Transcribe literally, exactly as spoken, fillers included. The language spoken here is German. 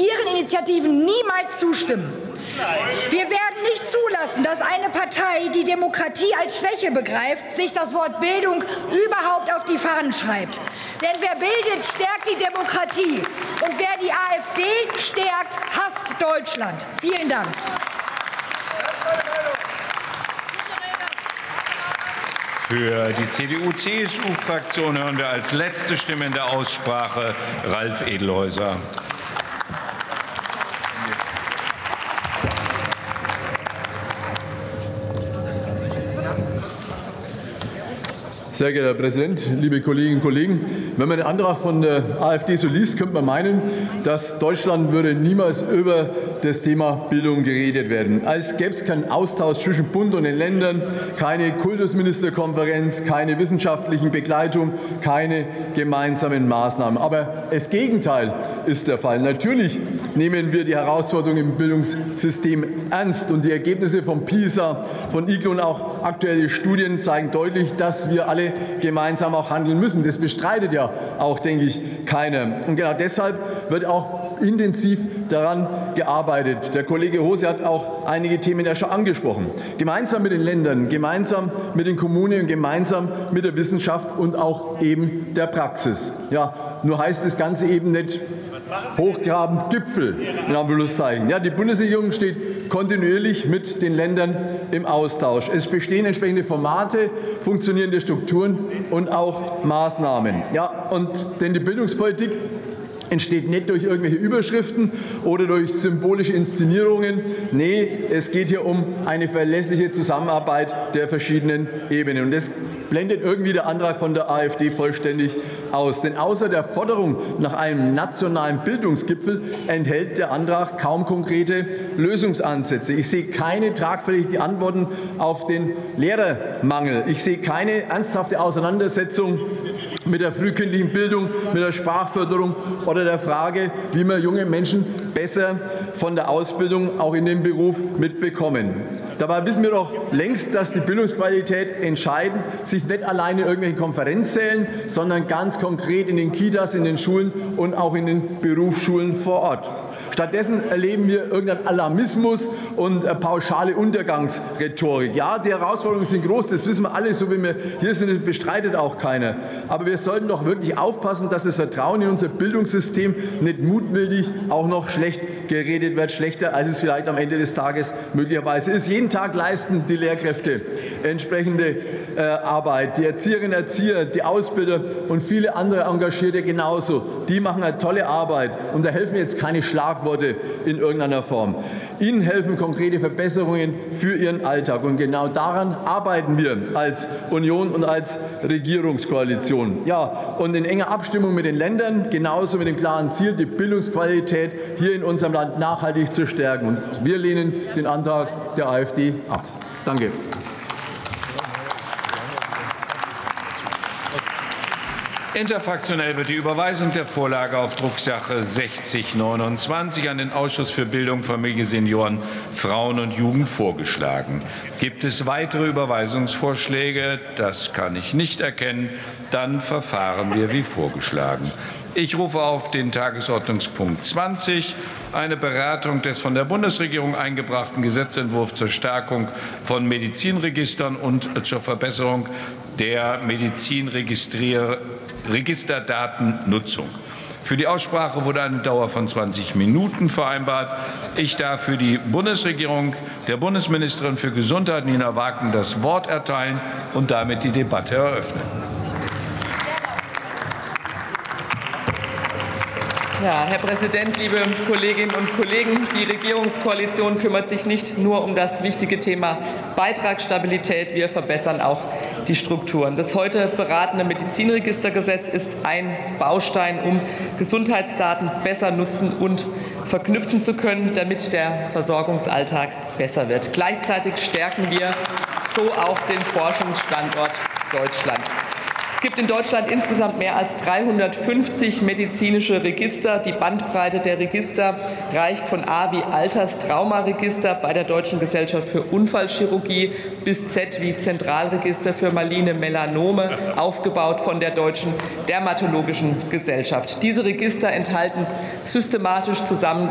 Ihren Initiativen niemals zustimmen. Wir werden nicht zulassen, dass eine Partei, die Demokratie als Schwäche begreift, sich das Wort Bildung überhaupt auf die Fahnen schreibt. Denn wer bildet, stärkt die Demokratie. Und wer die AfD stärkt, hasst Deutschland. Vielen Dank. Für die C D U-C S U-Fraktion hören wir als letzte Stimme in der Aussprache Ralf Edelhäuser. Sehr geehrter Herr Präsident, liebe Kolleginnen und Kollegen! Wenn man den Antrag von der AfD so liest, könnte man meinen, dass Deutschland würde niemals über das Thema Bildung geredet werden. Als gäbe es keinen Austausch zwischen Bund und den Ländern, keine Kultusministerkonferenz, keine wissenschaftlichen Begleitung, keine gemeinsamen Maßnahmen. Aber das Gegenteil ist der Fall. Natürlich nehmen wir die Herausforderungen im Bildungssystem ernst. Und die Ergebnisse von PISA, von I G L O und auch aktuelle Studien zeigen deutlich, dass wir alle gemeinsam auch handeln müssen. Das bestreitet ja auch, denke ich, keiner. Und genau deshalb wird auch intensiv daran gearbeitet. Der Kollege Hose hat auch einige Themen ja schon angesprochen. Gemeinsam mit den Ländern, gemeinsam mit den Kommunen, gemeinsam mit der Wissenschaft und auch eben der Praxis. Ja, nur heißt das Ganze eben nicht hochgrabend Gipfel, in Anführungszeichen. Ja, die Bundesregierung steht kontinuierlich mit den Ländern im Austausch. Es bestehen entsprechende Formate, funktionierende Strukturen und auch Maßnahmen. Ja, und denn die Bildungspolitik entsteht nicht durch irgendwelche Überschriften oder durch symbolische Inszenierungen. Nee, es geht hier um eine verlässliche Zusammenarbeit der verschiedenen Ebenen. Und das blendet irgendwie der Antrag von der AfD vollständig aus. Denn außer der Forderung nach einem nationalen Bildungsgipfel enthält der Antrag kaum konkrete Lösungsansätze. Ich sehe keine tragfähigen Antworten auf den Lehrermangel. Ich sehe keine ernsthafte Auseinandersetzung mit der frühkindlichen Bildung, mit der Sprachförderung oder der Frage, wie wir junge Menschen besser von der Ausbildung auch in den Beruf mitbekommen. Dabei wissen wir doch längst, dass die Bildungsqualität entscheidend sich nicht alleine in irgendwelchen Konferenzsälen, sondern ganz konkret in den Kitas, in den Schulen und auch in den Berufsschulen vor Ort. Stattdessen erleben wir irgendeinen Alarmismus und pauschale Untergangsrhetorik. Ja, die Herausforderungen sind groß, das wissen wir alle, so wie wir hier sind, das bestreitet auch keiner. Aber wir sollten doch wirklich aufpassen, dass das Vertrauen in unser Bildungssystem nicht mutwillig auch noch schlecht geredet wird, schlechter, als es vielleicht am Ende des Tages möglicherweise ist. Jeden Tag leisten die Lehrkräfte entsprechende äh, Arbeit, die Erzieherinnen und Erzieher, die Ausbilder und viele andere Engagierte genauso. Die machen eine tolle Arbeit und da helfen jetzt keine Schlagworte in irgendeiner Form. Ihnen helfen konkrete Verbesserungen für Ihren Alltag. Und genau daran arbeiten wir als Union und als Regierungskoalition. Ja, und in enger Abstimmung mit den Ländern, genauso mit dem klaren Ziel, die Bildungsqualität hier in unserem Land nachhaltig zu stärken. Und wir lehnen den Antrag der AfD ab. Danke. Interfraktionell wird die Überweisung der Vorlage auf Drucksache sechzig neunundzwanzig an den Ausschuss für Bildung, Familie, Senioren, Frauen und Jugend vorgeschlagen. Gibt es weitere Überweisungsvorschläge? Das kann ich nicht erkennen. Dann verfahren wir wie vorgeschlagen. Ich rufe auf den Tagesordnungspunkt zwanzig, eine Beratung des von der Bundesregierung eingebrachten Gesetzentwurfs zur Stärkung von Medizinregistern und zur Verbesserung der Medizinregisterdatennutzung. Für die Aussprache wurde eine Dauer von zwanzig Minuten vereinbart. Ich darf für die Bundesregierung der Bundesministerin für Gesundheit, Nina Wagner, das Wort erteilen und damit die Debatte eröffnen. Ja, Herr Präsident, liebe Kolleginnen und Kollegen! Die Regierungskoalition kümmert sich nicht nur um das wichtige Thema Beitragsstabilität, wir verbessern auch die Strukturen. Das heute beratene Medizinregistergesetz ist ein Baustein, um Gesundheitsdaten besser nutzen und verknüpfen zu können, damit der Versorgungsalltag besser wird. Gleichzeitig stärken wir so auch den Forschungsstandort Deutschland. Es gibt in Deutschland insgesamt mehr als dreihundertfünfzig medizinische Register. Die Bandbreite der Register reicht von A wie Alterstraumaregister bei der Deutschen Gesellschaft für Unfallchirurgie bis Z wie Zentralregister für maligne Melanome, aufgebaut von der Deutschen Dermatologischen Gesellschaft. Diese Register enthalten systematisch zusammen